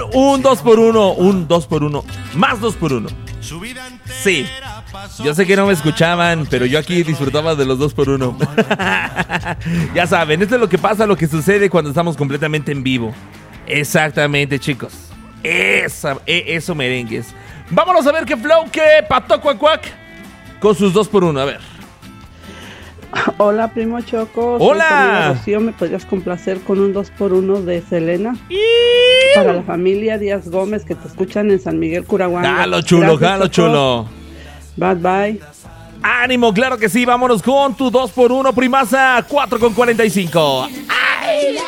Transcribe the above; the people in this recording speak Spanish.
un 2x1, un 2x1, más 2x1. Sí, yo sé que no me escuchaban, pero yo aquí disfrutaba de los 2x1. Ya saben, esto es lo que pasa, lo que sucede cuando estamos completamente en vivo. Exactamente, chicos. Eso merengues. Vámonos a ver qué flow, qué pato cuac cuac con sus 2x1, a ver. Hola, primo Choco. Hola. Rocío, ¿me podrías complacer con un 2x1 de Selena? Para la familia Díaz Gómez que te escuchan en San Miguel, Curahuango. Jalo chulo, jalo chulo. Bye, bye. Ánimo, claro que sí. Vámonos con tu 2x1, primaza, 4:45.